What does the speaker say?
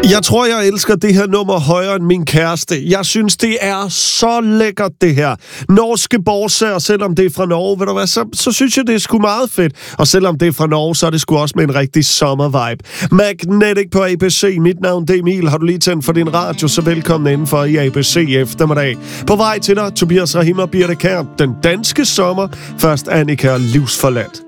Jeg tror, jeg elsker det her nummer højere end min kæreste. Jeg synes, det er så lækkert, det her. Norske Borsager, selvom det er fra Norge, ved du hvad, så synes jeg, det er sgu meget fedt. Og selvom det er fra Norge, så er det sgu også med en rigtig sommervibe. Magnetic på ABC. Mit navn er Emil. Har du lige tændt for din radio, så velkommen indenfor i ABC eftermiddag. På vej til dig, Tobias Rahim og Birte Kjær. Den danske sommer. Først Annika og Livsforladt.